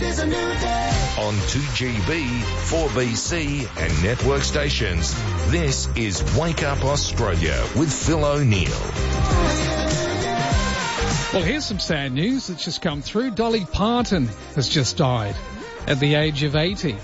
is a new day. On 2GB, 4BC and network stations, this is Wake Up Australia with Phil O'Neill. Well, here's some sad news that's just come through. Dolly Parton has just died at the age of 80.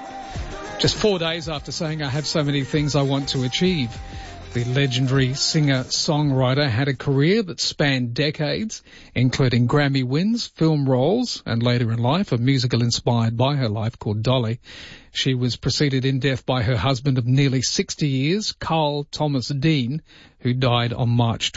Just 4 days after saying, I have so many things I want to achieve. The legendary singer-songwriter had a career that spanned decades, including Grammy wins, film roles, and later in life, a musical inspired by her life called Dolly. She was preceded in death by her husband of nearly 60 years, Carl Thomas Dean, who died on March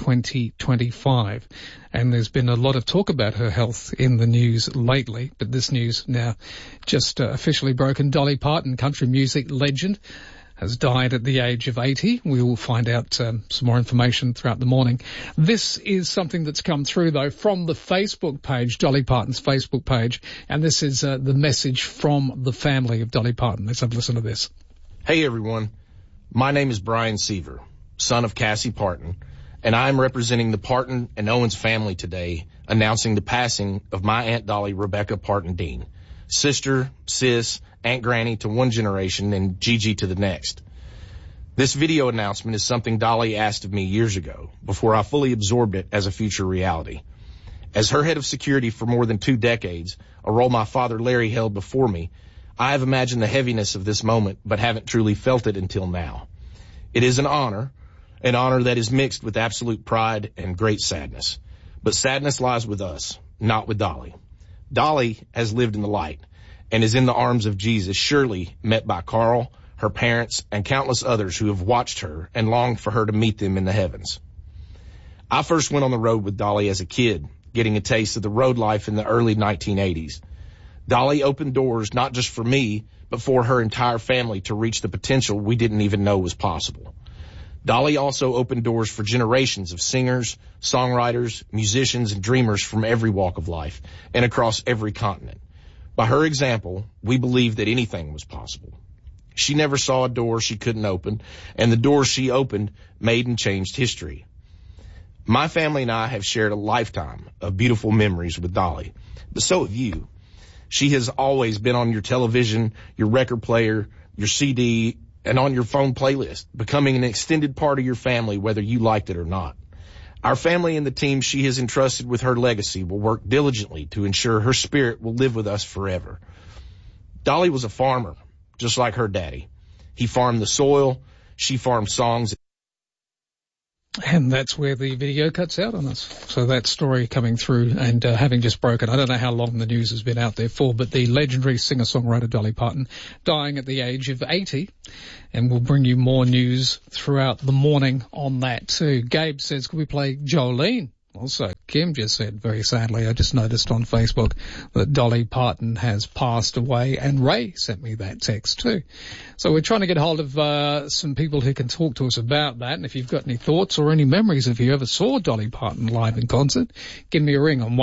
2025. And there's been a lot of talk about her health in the news lately, but this news now just officially broken. Dolly Parton, country music legend, has died at the age of 80. We will find out some more information throughout the morning. This is something that's come through, though, from the Facebook page, Dolly Parton's Facebook page, and this is the message from the family of Dolly Parton. Let's have a listen to this. Hey, everyone. My name is Brian Seaver, son of Cassie Parton, and I am representing the Parton and Owens family today, announcing the passing of my Aunt Dolly Rebecca Parton Dean, sister, sis, Aunt Granny to one generation and Gigi to the next. This video announcement is something Dolly asked of me years ago, before I fully absorbed it as a future reality. As her head of security for more than 2 decades, a role my father Larry held before me, I have imagined the heaviness of this moment, but haven't truly felt it until now. It is an honor that is mixed with absolute pride and great sadness. But sadness lies with us, not with Dolly. Dolly has lived in the light and is in the arms of Jesus, surely met by Carl, her parents, and countless others who have watched her and longed for her to meet them in the heavens. I first went on the road with Dolly as a kid, getting a taste of the road life in the early 1980s. Dolly opened doors not just for me, but for her entire family to reach the potential we didn't even know was possible. Dolly also opened doors for generations of singers, songwriters, musicians, and dreamers from every walk of life and across every continent. By her example, we believed that anything was possible. She never saw a door she couldn't open, and the doors she opened made and changed history. My family and I have shared a lifetime of beautiful memories with Dolly, but so have you. She has always been on your television, your record player, your CD, and on your phone playlist, becoming an extended part of your family whether you liked it or not. Our family and the team she has entrusted with her legacy will work diligently to ensure her spirit will live with us forever. Dolly was a farmer, just like her daddy. He farmed the soil, she farmed songs. And that's where the video cuts out on us. So that story coming through and having just broken, I don't know how long the news has been out there for, but the legendary singer-songwriter Dolly Parton dying at the age of 80. And we'll bring you more news throughout the morning on that too. Gabe says, could we play Jolene? Also, Kim just said, very sadly, I just noticed on Facebook that Dolly Parton has passed away, and Ray sent me that text too. So we're trying to get hold of some people who can talk to us about that, and if you've got any thoughts or any memories, if you ever saw Dolly Parton live in concert, give me a ring on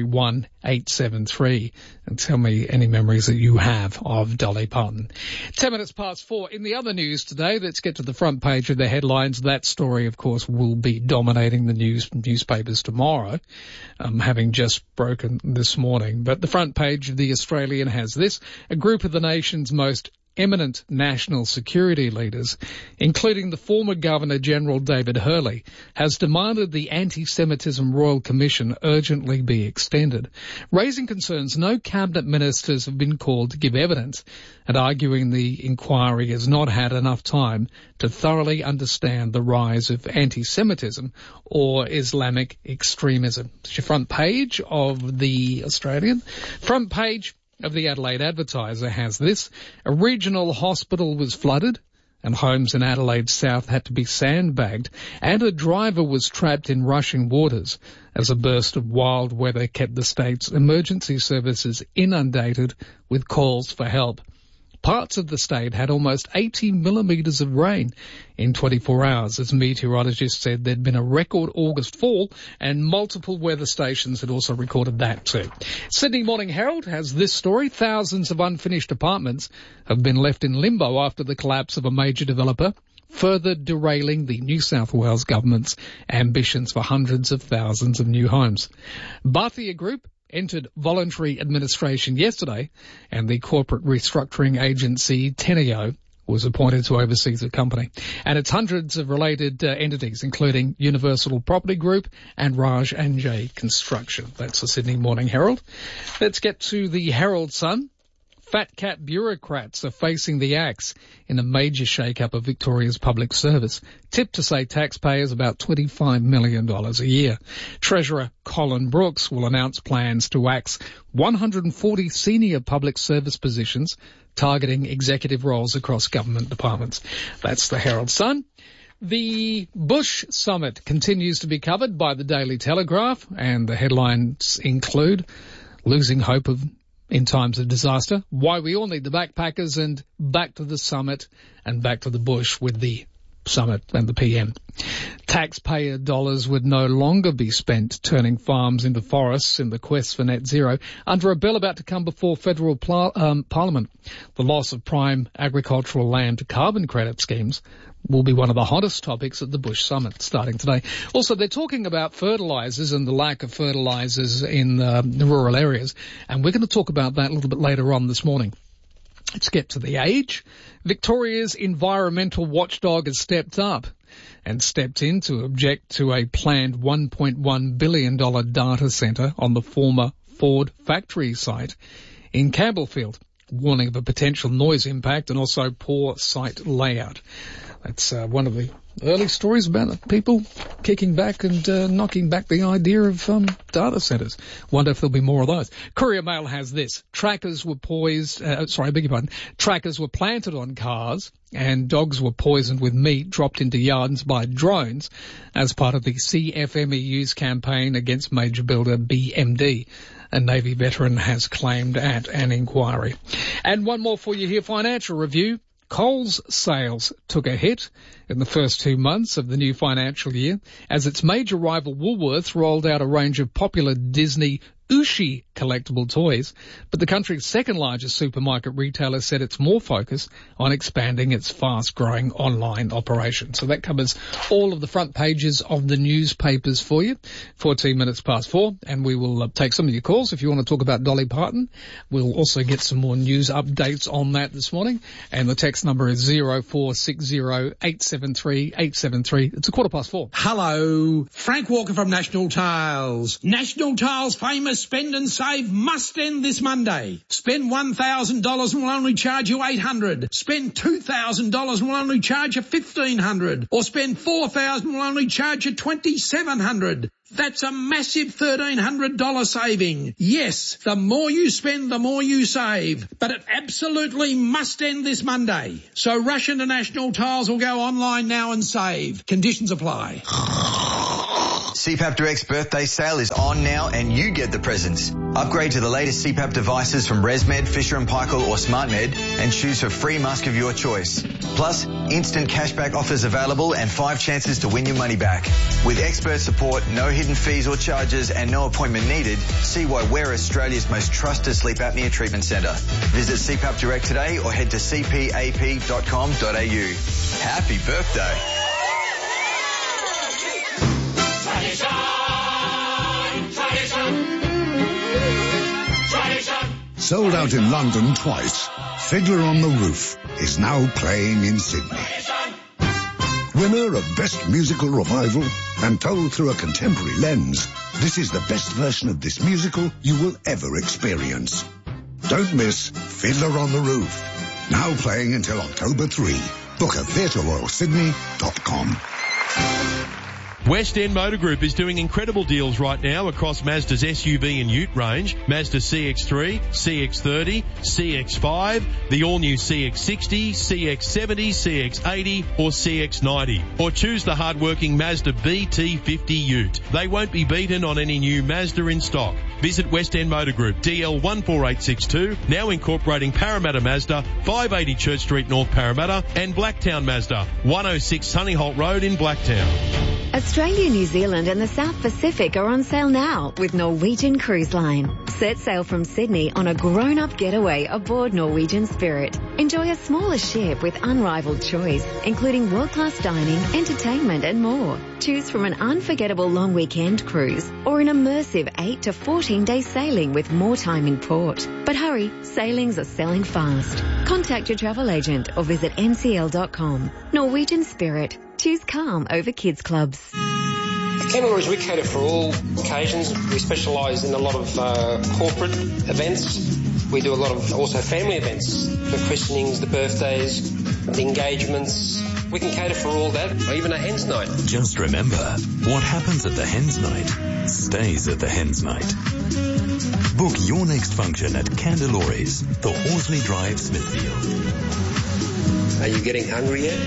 131873 and tell me any memories that you have of Dolly Parton. 10 minutes past 4. In the other news today, let's get to the front page of the headlines. That story, of course, will be dominating the newspapers tomorrow, having just broken this morning. But the front page of The Australian has this: a group of the nation's most eminent national security leaders, including the former Governor-General David Hurley, has demanded the Anti-Semitism Royal Commission urgently be extended, raising concerns no cabinet ministers have been called to give evidence and arguing the inquiry has not had enough time to thoroughly understand the rise of anti-Semitism or Islamic extremism. It's your front page of The Australian. Front page of the Adelaide Advertiser has this: a regional hospital was flooded and homes in Adelaide South had to be sandbagged, and a driver was trapped in rushing waters as a burst of wild weather kept the state's emergency services inundated with calls for help. Parts of the state had almost 80 millimetres of rain in 24 hours. As meteorologists said, there'd been a record August fall, and multiple weather stations had also recorded that too. Sydney Morning Herald has this story: thousands of unfinished apartments have been left in limbo after the collapse of a major developer, further derailing the New South Wales government's ambitions for hundreds of thousands of new homes. Bhatia Group entered voluntary administration yesterday, and the corporate restructuring agency Teneo was appointed to oversee the company. And it's hundreds of related entities, including Universal Property Group and Raj Anjay Construction. That's the Sydney Morning Herald. Let's get to the Herald Sun. Fat cat bureaucrats are facing the axe in a major shake-up of Victoria's public service, tipped to save taxpayers about $25 million a year. Treasurer Colin Brooks will announce plans to axe 140 senior public service positions, targeting executive roles across government departments. That's the Herald Sun. The Bush Summit continues to be covered by the Daily Telegraph, and the headlines include losing hope in times of disaster, why we all need the backpackers, and back to the summit and back to the bush with the summit and the PM. Taxpayer dollars would no longer be spent turning farms into forests in the quest for net zero under a bill about to come before federal Parliament. The loss of prime agricultural land to carbon credit schemes will be one of the hottest topics at the Bush Summit starting today. Also, they're talking about fertilizers and the lack of fertilizers in the rural areas, and we're going to talk about that a little bit later on this morning. Let's get to The Age. Victoria's environmental watchdog has stepped up and stepped in to object to a planned $1.1 billion data centre on the former Ford factory site in Campbellfield, warning of a potential noise impact and also poor site layout. That's one of the early stories about people kicking back and knocking back the idea of data centres. Wonder if there'll be more of those. Courier Mail has this. Trackers were Trackers were planted on cars and dogs were poisoned with meat dropped into yards by drones as part of the CFMEU's campaign against major builder BMD. A Navy veteran has claimed at an inquiry. And one more for you here, Financial Review. Coles sales took a hit in the first 2 months of the new financial year as its major rival Woolworths rolled out a range of popular Disney Ooshie collectible toys, but the country's second largest supermarket retailer said it's more focused on expanding its fast-growing online operation. So that covers all of the front pages of the newspapers for you. 14 minutes past 4, and we will take some of your calls if you want to talk about Dolly Parton. We'll also get some more news updates on that this morning, and the text number is 0460 873 873. It's 4:15. Hello, Frank Walker from National Tiles. National Tiles' famous spend and save must end this Monday. Spend $1,000 and we'll only charge you $800. Spend $2,000 and we'll only charge you $1,500. Or spend $4,000 and we'll only charge you $2,700. That's a massive $1,300 saving. Yes, the more you spend, the more you save. But it absolutely must end this Monday. So rush into National Tiles or go online now and save. Conditions apply. CPAP Direct's birthday sale is on now and you get the presents. Upgrade to the latest CPAP devices from ResMed, Fisher & Paykel or SmartMed and choose for free mask of your choice. Plus, instant cashback offers available and 5 chances to win your money back. With expert support, no hidden fees or charges and no appointment needed, see why we're Australia's most trusted sleep apnea treatment centre. Visit CPAP Direct today or head to cpap.com.au. Happy birthday. Sold out in London twice, Fiddler on the Roof is now playing in Sydney. Winner of Best Musical Revival and told through a contemporary lens, this is the best version of this musical you will ever experience. Don't miss Fiddler on the Roof, now playing until October 3. Book at theatreroyalsydney.com. West End Motor Group is doing incredible deals right now across Mazda's SUV and Ute range, Mazda CX-3, CX-30, CX-5, the all-new CX-60, CX-70, CX-80 or CX-90. Or choose the hard-working Mazda BT50 Ute. They won't be beaten on any new Mazda in stock. Visit West End Motor Group, DL 14862, now incorporating Parramatta Mazda, 580 Church Street, North Parramatta, and Blacktown Mazda, 106 Sunnyholt Road in Blacktown. Australia, New Zealand and the South Pacific are on sale now with Norwegian Cruise Line. Set sail from Sydney on a grown-up getaway aboard Norwegian Spirit. Enjoy a smaller ship with unrivaled choice, including world-class dining, entertainment and more. Choose from an unforgettable long weekend cruise or an immersive 8 to 14-day sailing with more time in port. But hurry, sailings are selling fast. Contact your travel agent or visit ncl.com. Norwegian Spirit. Choose calm over kids clubs. At Canterbury, we cater for all occasions. We specialise in a lot of corporate events. We do a lot of also family events, the christenings, the birthdays, the engagements. We can cater for all that, or even a hen's night. Just remember, what happens at the hen's night stays at the hen's night. Book your next function at Candelores, the Horsley Drive, Smithfield. Are you getting hungry yet?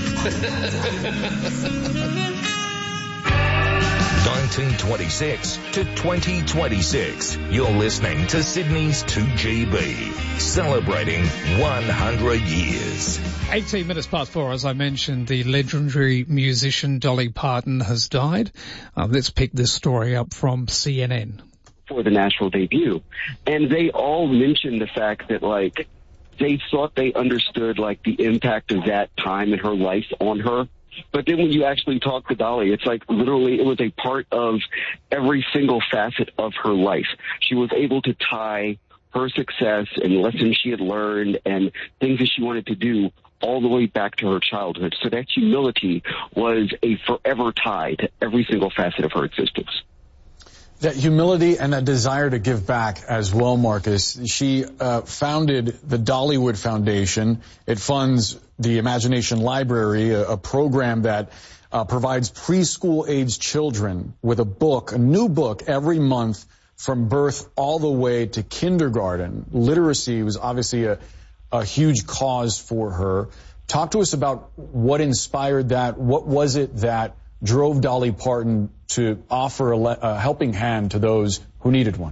1926 to 2026. You're listening to Sydney's 2GB, celebrating 100 years. 18 minutes past 4, as I mentioned, the legendary musician Dolly Parton has died. Let's pick this story up from CNN. For the national debut. And they all mentioned the fact that, like, they thought they understood, like, the impact of that time in her life on her. But then when you actually talk to Dolly, it's like literally it was a part of every single facet of her life. She was able to tie her success and lessons she had learned and things that she wanted to do all the way back to her childhood. So that humility was a forever tie to every single facet of her existence. That humility and that desire to give back as well, Marcus. She founded the Dollywood Foundation. It funds the Imagination Library, a program that provides preschool-age children with a book, a new book, every month from birth all the way to kindergarten. Literacy was obviously a huge cause for her. Talk to us about what inspired that. What was it that drove Dolly Parton to offer a helping hand to those who needed one?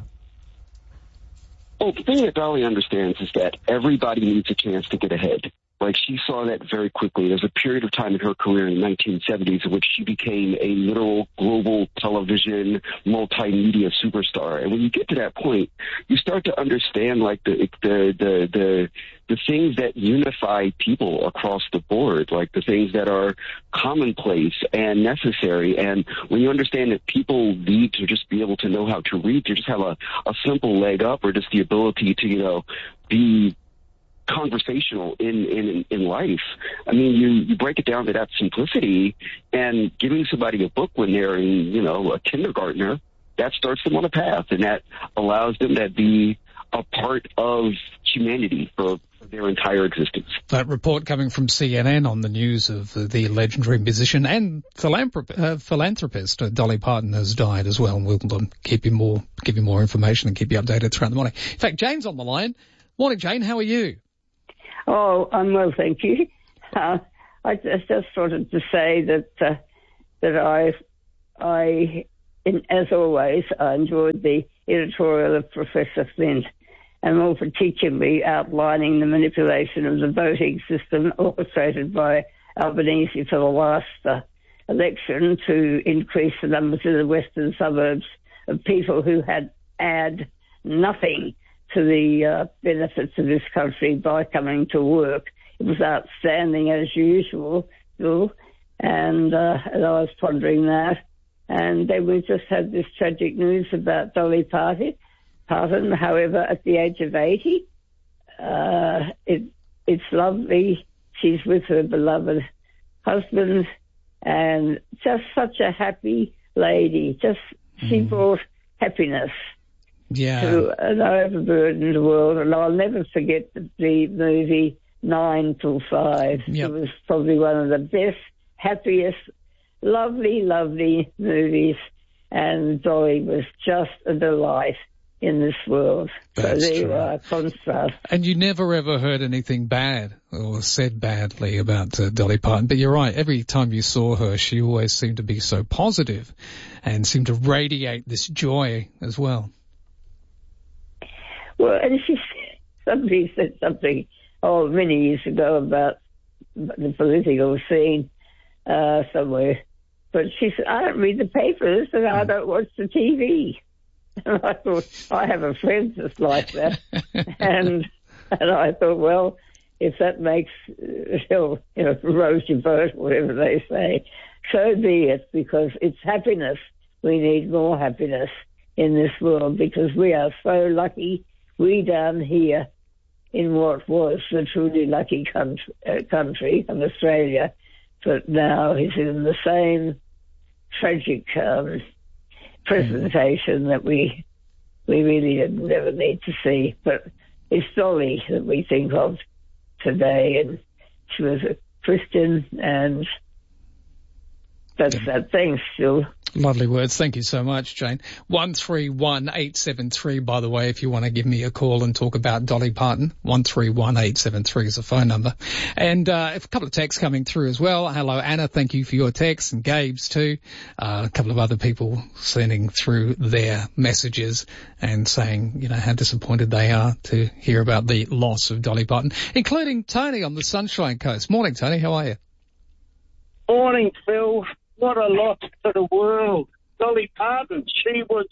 Well, the thing that Dolly understands is that everybody needs a chance to get ahead. Like, she saw that very quickly. There's a period of time in her career in the 1970s in which she became a literal global television multimedia superstar. And when you get to that point, you start to understand, like, the things that unify people across the board, like the things that are commonplace and necessary. And when you understand that people need to just be able to know how to read, to just have a simple leg up, or just the ability to, you know, be conversational in life. I mean, you break it down to that simplicity, and giving somebody a book when they're in, you know, a kindergartner, that starts them on a path, and that allows them to be a part of humanity for their entire existence. That report coming from CNN on the news of the legendary musician and philanthropist Dolly Parton has died as well. And we'll give you more information and keep you updated throughout the morning. In fact, Jane's on the line. Morning, Jane. How are you? Oh, I'm well, thank you. I just wanted to say that I, as always, I enjoyed the editorial of Professor Flint, and more particularly outlining the manipulation of the voting system orchestrated by Albanese for the last election to increase the numbers in the western suburbs of people who had add nothing to the benefits of this country by coming to work. It was outstanding as usual, Bill, and I was pondering that. And then we just had this tragic news about Dolly Parton. However, at the age of 80, it's lovely. She's with her beloved husband, and just such a happy lady. She brought happiness to an overburdened world. And I'll never forget the movie 9 till 5. It was probably one of the best, happiest, lovely movies, and Dolly was just a delight in this world. That's so there true. you are, contrast. And you never ever heard anything bad or said badly about Dolly Parton. But you're right, every time you saw her, she always seemed to be so positive and seemed to radiate this joy as well. Well, and somebody said something, many years ago about the political scene somewhere. But she said, I don't read the papers and I don't watch the TV. And I thought, I have a friend that's like that. and I thought, well, if that makes, rows your boat, whatever they say, so be it, because it's happiness. We need more happiness in this world, because we are so lucky. We down here in what was the truly lucky country of Australia, but now is in the same tragic presentation that we really never need to see. But it's Dolly that we think of today, and she was a Christian, and that's that. Thanks, Phil. Lovely words. Thank you so much, Jane. 131873, by the way, if you want to give me a call and talk about Dolly Parton. 131873 is the phone number. And a couple of texts coming through as well. Hello, Anna. Thank you for your text, and Gabe's too. A couple of other people sending through their messages and saying, how disappointed they are to hear about the loss of Dolly Parton, including Tony on the Sunshine Coast. Morning, Tony. How are you? Morning, Phil. What a loss to the world. Dolly Parton, she was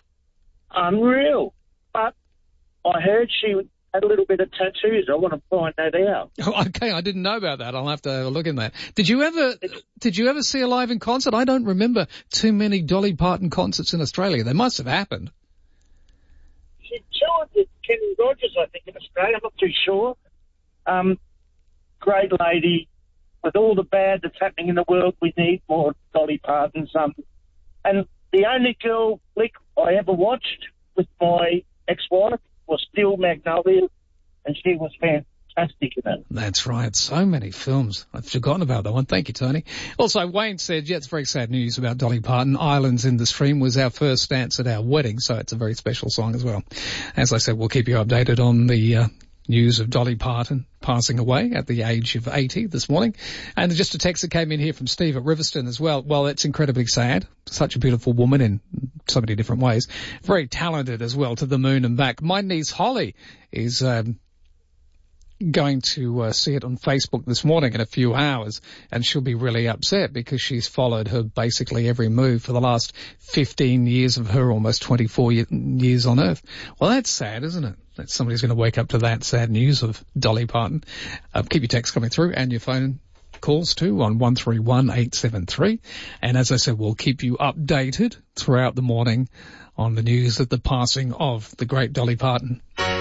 unreal. But I heard she had a little bit of tattoos. I want to find that out. Okay, I didn't know about that. I'll have to have a look in that. Did you ever see her live in concert? I don't remember too many Dolly Parton concerts in Australia. They must have happened. She toured with Kenny Rogers, I think, in Australia. I'm not too sure. Great lady. With all the bad that's happening in the world, we need more Dolly Partons. And the only girl flick I ever watched with my ex-wife was Steel Magnolias, and she was fantastic in it. That's right. So many films. I've forgotten about that one. Thank you, Tony. Also, Wayne said, it's very sad news about Dolly Parton. Islands in the Stream was our first dance at our wedding, so it's a very special song as well. As I said, we'll keep you updated on the news of Dolly Parton passing away at the age of 80 this morning. And just a text that came in here from Steve at Riverstone as well. Well, it's incredibly sad. Such a beautiful woman in so many different ways. Very talented as well, to the moon and back. My niece Holly is going to see it on Facebook this morning in a few hours, and she'll be really upset because she's followed her basically every move for the last 15 years of her almost 24 years on Earth. Well, that's sad, isn't it? That somebody's going to wake up to that sad news of Dolly Parton. Keep your texts coming through and your phone calls too on 131873. And as I said, we'll keep you updated throughout the morning on the news of the passing of the great Dolly Parton.